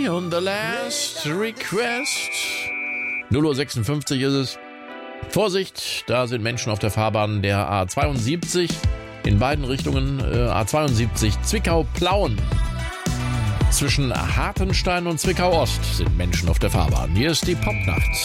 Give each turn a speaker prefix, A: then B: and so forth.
A: on the last request. 0:56 Uhr ist es. Vorsicht, da sind Menschen auf der Fahrbahn der A72 in beiden Richtungen. A72 Zwickau-Plauen. Zwischen Hartenstein und Zwickau-Ost sind Menschen auf der Fahrbahn. Hier ist die Popnacht.